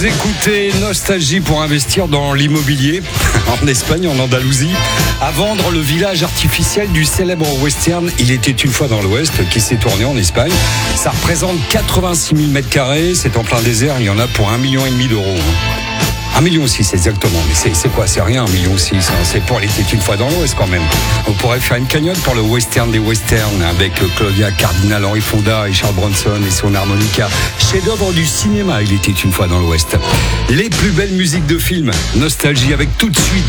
Vous écoutez Nostalgie pour investir dans l'immobilier en Espagne, en Andalousie, à vendre le village artificiel du célèbre western Il était une fois dans l'Ouest qui s'est tourné en Espagne. Ça représente 86 000 mètres carrés, c'est en plein désert, il y en a pour 1,5 million d'euros. 1,6 million exactement, mais c'est quoi? C'est rien, 1,6 million. C'est pour l'été une fois dans l'Ouest quand même. On pourrait faire une cagnotte pour le western des westerns avec Claudia Cardinal, Henry Fonda et Charles Bronson et son harmonica. Chef-d'œuvre du cinéma, Il était une fois dans l'Ouest. Les plus belles musiques de films, Nostalgie avec tout de suite